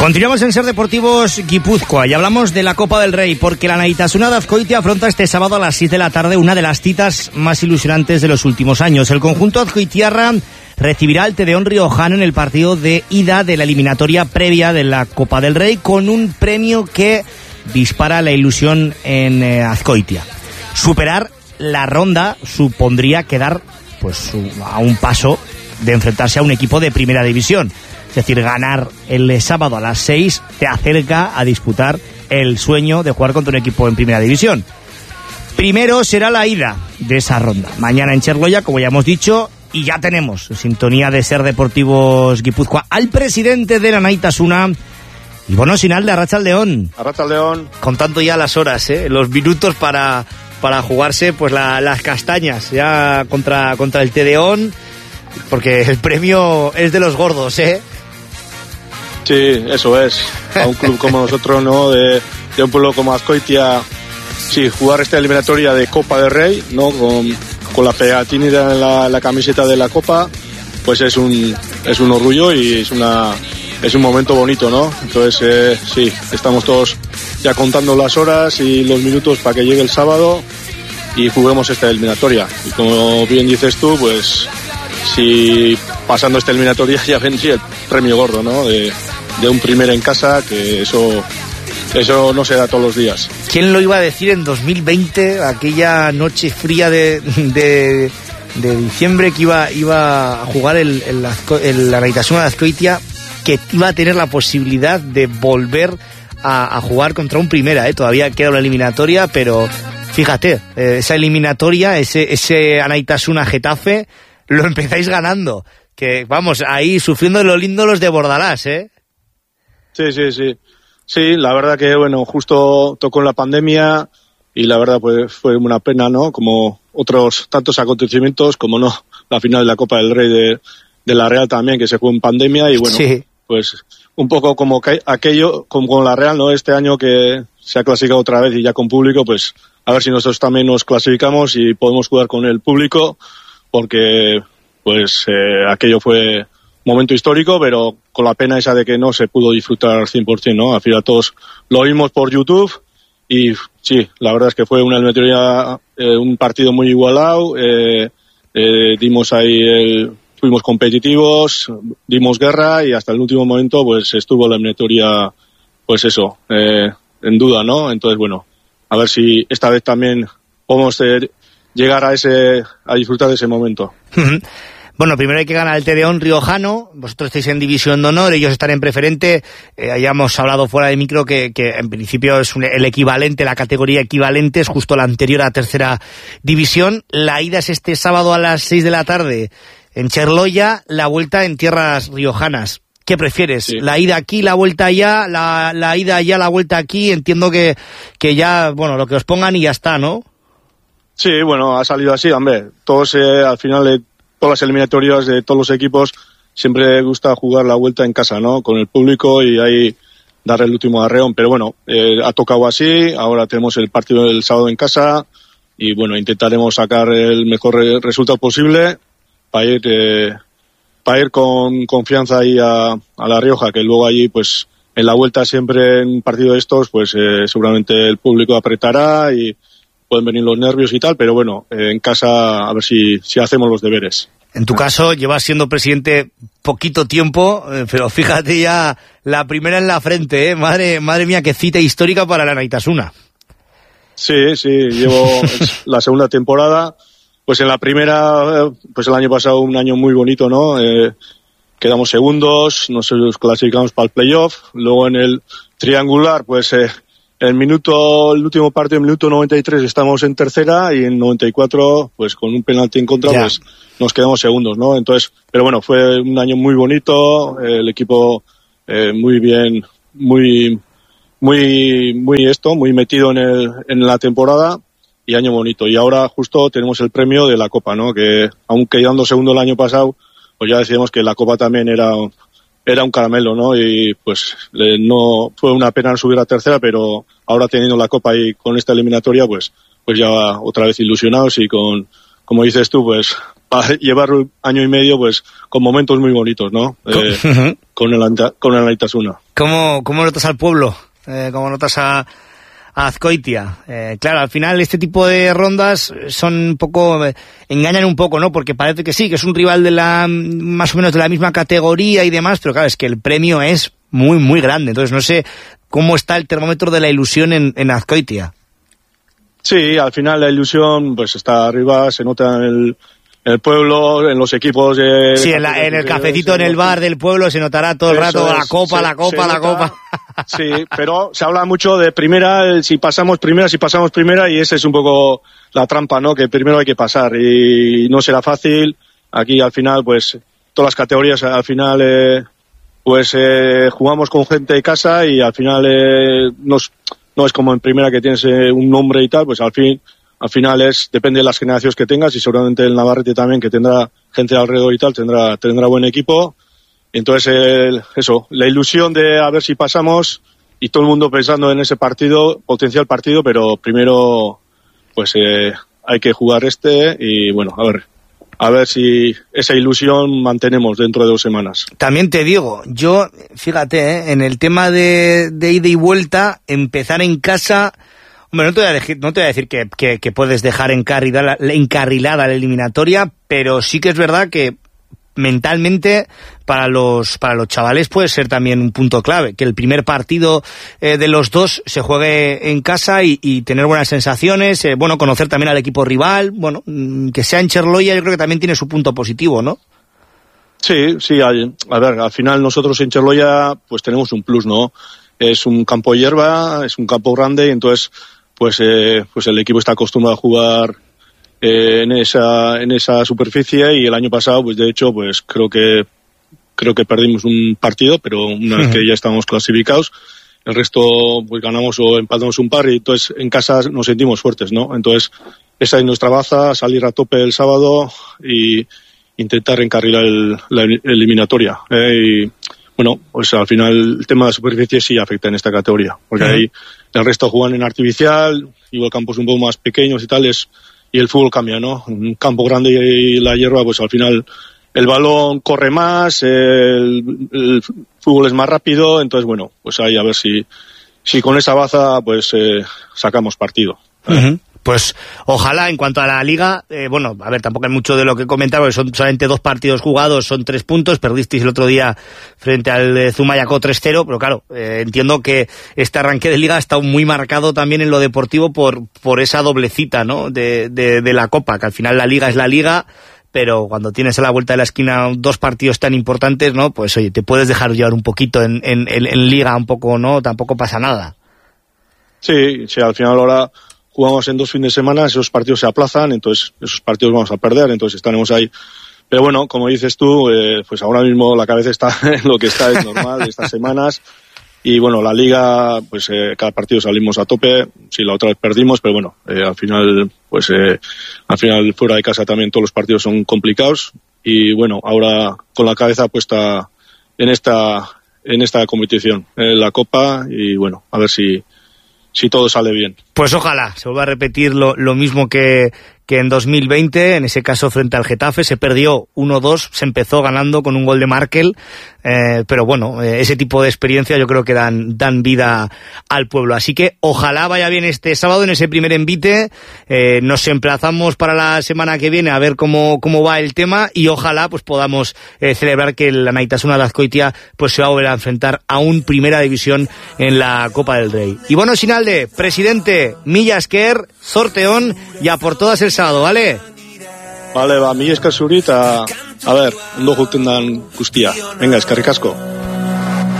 Continuamos en Ser Deportivos Guipúzcoa y hablamos de la Copa del Rey, porque la Naitasuna de Azkoitia afronta este sábado a las 6 de la tarde una de las citas más ilusionantes de los últimos años. El conjunto azcoitiarra recibirá al Tedeón riojano en el partido de ida de la eliminatoria previa de la Copa del Rey, con un premio que dispara la ilusión en Azkoitia. Superar la ronda supondría quedar pues a un paso de enfrentarse a un equipo de primera división. Es decir, ganar el sábado a las 6 te acerca a disputar el sueño de jugar contra un equipo en primera división. Primero será la ida de esa ronda. Mañana en Cherloya, como ya hemos dicho, y ya tenemos sintonía de Ser Deportivos Guipúzcoa al presidente de la Naitasuna, Ibono Sinalde, Arratsaldeon. Arratsaldeon. Contando ya las horas, los minutos para jugarse pues las castañas ya contra el Tedeón, porque el premio es de los gordos, Sí, eso es. A un club como nosotros, ¿no? De un pueblo como Azkoitia, sí, jugar esta eliminatoria de Copa del Rey, ¿no? Con la pegatina en la camiseta de la Copa, pues es un orgullo y es un momento bonito, ¿no? Entonces, sí, estamos todos ya contando las horas y los minutos para que llegue el sábado y juguemos esta eliminatoria. Y como bien dices tú, pues si pasando esta eliminatoria ya vendría el premio gordo, ¿no? De un primer en casa, que eso no se da todos los días. ¿Quién lo iba a decir en 2020, aquella noche fría de diciembre, que iba a jugar la Naitasuna de Azkoitia, que iba a tener la posibilidad de volver a jugar contra un primera, Todavía queda una eliminatoria, pero fíjate, esa eliminatoria, ese Naitasuna Getafe, lo empezáis ganando. Que vamos, ahí sufriendo lo lindo los de Bordalás, Sí. Sí, la verdad que, bueno, justo tocó la pandemia y la verdad pues fue una pena, ¿no? Como otros tantos acontecimientos, como no, la final de la Copa del Rey de la Real también, que se jugó en pandemia y bueno, sí. Pues un poco como aquello, como con la Real, ¿no? Este año que se ha clasificado otra vez y ya con público, pues a ver si nosotros también nos clasificamos y podemos jugar con el público, porque pues aquello fue momento histórico, pero con la pena esa de que no se pudo disfrutar al 100%, ¿no? Al final todos lo vimos por YouTube y sí, la verdad es que fue una eliminatoria, un partido muy igualado, dimos ahí fuimos competitivos, dimos guerra y hasta el último momento pues estuvo la eliminatoria, pues eso, en duda, ¿no? Entonces, bueno, a ver si esta vez también podemos llegar a disfrutar de ese momento. Bueno, primero hay que ganar el Tedeón riojano. Vosotros estáis en división de honor, ellos están en preferente. Ya hemos hablado fuera de micro que en principio es el equivalente, la categoría equivalente es justo la anterior a tercera división. La ida es este sábado a las 6 de la tarde en Cherloya, la vuelta en tierras riojanas. ¿Qué prefieres? Sí. ¿La ida aquí, la vuelta allá? ¿La ida allá, la vuelta aquí? Entiendo que ya, bueno, lo que os pongan y ya está, ¿no? Sí, bueno, ha salido así, hombre. Todos al final todas las eliminatorias de todos los equipos siempre gusta jugar la vuelta en casa, ¿no? Con el público y ahí dar el último arreón. Pero bueno, ha tocado así. Ahora tenemos el partido del sábado en casa y bueno, intentaremos sacar el mejor resultado posible para ir con confianza ahí a La Rioja, que luego allí pues en la vuelta siempre en un partido de estos pues seguramente el público apretará y pueden venir los nervios y tal, pero bueno, en casa a ver si hacemos los deberes. En tu caso, llevas siendo presidente poquito tiempo, pero fíjate ya la primera en la frente, Madre mía, qué cita histórica para la Naitasuna. Sí, llevo la segunda temporada, pues en la primera, pues el año pasado un año muy bonito, ¿no? Quedamos segundos, nos clasificamos para el playoff, luego en el triangular, pues el último partido, en minuto 93 estamos en tercera y en 94, pues con un penalti en contra, pues nos quedamos segundos, ¿no? Entonces, pero bueno, fue un año muy bonito, el equipo muy bien, muy metido en la temporada y año bonito. Y ahora justo tenemos el premio de la Copa, ¿no? Que aunque quedando segundo el año pasado, pues ya decíamos que la Copa también era un caramelo, ¿no? Y pues no fue una pena subir a tercera, pero ahora teniendo la Copa y con esta eliminatoria, pues ya otra vez ilusionados y como dices tú, pues va a llevar un año y medio pues con momentos muy bonitos, ¿no? Con el Anaitasuna. ¿Cómo notas al pueblo? ¿Cómo notas a Azkoitia? Claro, al final este tipo de rondas son un poco, engañan un poco, ¿no? Porque parece que sí, que es un rival de más o menos de la misma categoría y demás, pero claro, es que el premio es muy, muy grande. Entonces no sé cómo está el termómetro de la ilusión en Azkoitia. Sí, al final la ilusión pues está arriba, se nota en el pueblo, en los equipos de... Sí, en el cafecito en el bar del pueblo se notará todo el rato la copa. Sí, pero se habla mucho de primera, si pasamos primera, y esa es un poco la trampa, ¿no? Que primero hay que pasar y no será fácil. Aquí al final, pues, todas las categorías al final, jugamos con gente de casa y al final no es como en primera que tienes un nombre y tal, pues al final depende de las generaciones que tengas y seguramente el Navarrete también, que tendrá gente alrededor y tal, tendrá buen equipo. Entonces, la ilusión de a ver si pasamos y todo el mundo pensando en ese potencial partido, pero primero pues hay que jugar y bueno, a ver si esa ilusión mantenemos dentro de 2 semanas. También te digo, yo, fíjate, en el tema de ida y vuelta, empezar en casa, hombre, no te voy a decir que puedes dejar encarrilada la eliminatoria, pero sí que es verdad que mentalmente para los chavales puede ser también un punto clave, que el primer partido de los dos se juegue en casa y tener buenas sensaciones, conocer también al equipo rival, que sea en Cherloia, yo creo que también tiene su punto positivo, ¿no? Sí, a ver, al final nosotros en Cherloia pues tenemos un plus, ¿no? Es un campo de hierba, es un campo grande y entonces pues el equipo está acostumbrado a jugar en esa superficie y el año pasado pues de hecho pues creo que perdimos un partido, pero una vez que ya estábamos clasificados, el resto pues ganamos o empatamos un par y entonces en casa nos sentimos fuertes, ¿no? Entonces esa es nuestra baza, salir a tope el sábado y intentar encarrilar la eliminatoria, y bueno, pues al final el tema de la superficie sí afecta en esta categoría, porque ahí el resto juegan en artificial, igual campos un poco más pequeños y tal, y el fútbol cambia, ¿no? Un campo grande y la hierba, pues al final el balón corre más, el fútbol es más rápido, entonces bueno, pues ahí a ver si con esa baza pues sacamos partido. Pues ojalá. En cuanto a la liga, a ver, tampoco hay mucho de lo que comentar, porque son solamente 2 partidos jugados, son 3 puntos, perdisteis el otro día frente al Zumayaco 3-0, pero claro, entiendo que este arranque de liga ha estado muy marcado también en lo deportivo por esa doble cita, ¿no? de la Copa, que al final la liga es la liga, pero cuando tienes a la vuelta de la esquina 2 partidos tan importantes, ¿no? Pues oye, te puedes dejar llevar un poquito en liga, un poco, ¿no? Tampoco pasa nada. Sí, al final ahora jugamos en 2 fines de semana, esos partidos se aplazan, entonces esos partidos vamos a perder, entonces estaremos ahí. Pero bueno, como dices tú, pues ahora mismo la cabeza está en lo que está, es normal, estas semanas. Y bueno, la liga, pues cada partido salimos a tope, sí, la otra vez perdimos, pero bueno, al final fuera de casa también todos los partidos son complicados. Y bueno, ahora con la cabeza puesta en esta competición, en la Copa, y bueno, a ver si todo sale bien. Pues ojalá se vuelva a repetir lo mismo que en 2020, en ese caso frente al Getafe, se perdió 1-2, se empezó ganando con un gol de Markel, pero bueno, ese tipo de experiencia yo creo que dan vida al pueblo. Así que ojalá vaya bien este sábado en ese primer envite, nos emplazamos para la semana que viene a ver cómo va el tema y ojalá pues podamos celebrar que el Anaitasuna de Azkoitia pues se va a volver a enfrentar a un primera división en la Copa del Rey. Y bueno, Sinalde, presidente, mila esker, zorteón y a por todas el sábado, ¿vale? Vale, mila esker zuri eta a ver, ondo juten dan guztia. Venga, eskerrik asko.